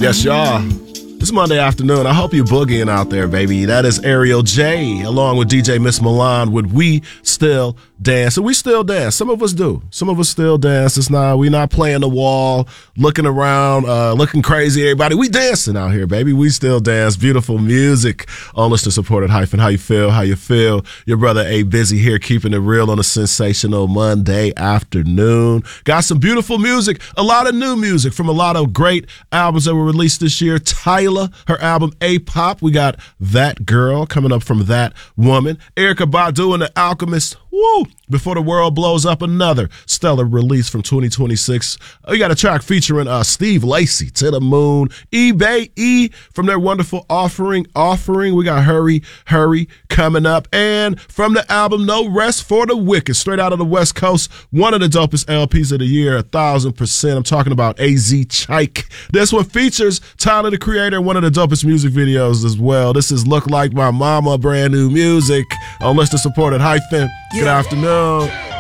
Yes, y'all. It's Monday afternoon. I hope you're boogieing out there, baby. That is Ariel J, along with DJ Miss Milan with We Still Dance. And we still dance. Some of us do. Some of us still dance. We're not playing the wall, looking around, looking crazy, everybody. We dancing out here, baby. We still dance. Beautiful music on Listener Supported Hyphen. How you feel? How you feel? Your brother A Busy here, keeping it real on a sensational Monday afternoon. Got some beautiful music, a lot of new music from a lot of great albums that were released this year. Tyler, her album A-Pop. We got That Girl coming up from That Woman. Erykah Badu and The Alchemist. Woo! Before the World Blows Up, another stellar release from 2026. We got a track featuring Steve Lacy, To the Moon. eBay E from their wonderful Offering. We got Hurry coming up. And from the album No Rest for the Wicked, straight out of the West Coast, one of the dopest LPs of the year, 1,000%. I'm talking about AZ Chike. This one features Tyler, the Creator, one of the dopest music videos as well. This is Look Like My Mama, brand new music on Listener Supported Hyphen. Good afternoon.